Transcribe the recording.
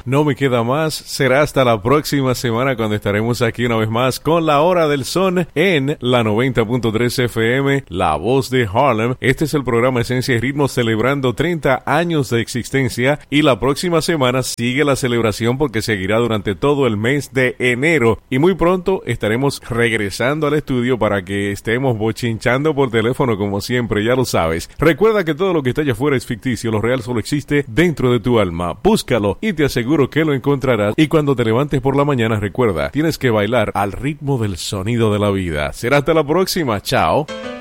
No me queda más. Será hasta la próxima semana cuando estaremos aquí una vez más con La Hora del Son en la 90.3 FM, La Voz de Harlem. Este es el programa Esencia y Ritmo celebrando 30 años de existencia y la próxima semana sigue la celebración porque seguirá durante todo el mes de enero y muy pronto estaremos regresando al estudio para que estemos bochinchando por teléfono como siempre, ya lo sabes. Recuerda que todo lo que está allá afuera es ficticio, lo real solo existe dentro de tu alma. Búscalo y te aseguro que lo encontrarás. Y cuando te levantes por la mañana, recuerda, tienes que bailar al ritmo del sonido de la vida. Será hasta la próxima. Chao.